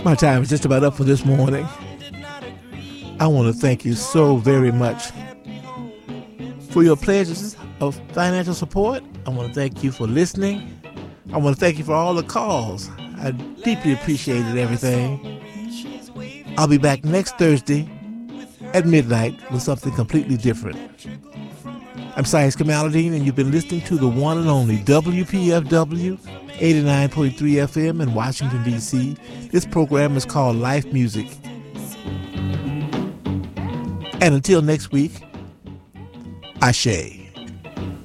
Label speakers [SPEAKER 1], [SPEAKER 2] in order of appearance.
[SPEAKER 1] My time is just about up for this morning. I want to thank you so very much for your pledges of financial support. I want to thank you for listening. I want to thank you for all the calls. I deeply appreciated everything. I'll be back next Thursday at midnight with something completely different. I'm Science Kamaldeen, and you've been listening to the one and only WPFW 89.3 FM in Washington, D.C. This program is called Life Music. And until next week, Ashe.